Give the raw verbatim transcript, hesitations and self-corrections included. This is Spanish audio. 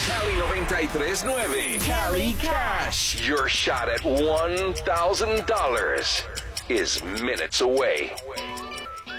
Cali noventa y tres nueve. Cali Cash. Your shot at one thousand dollars is minutes away.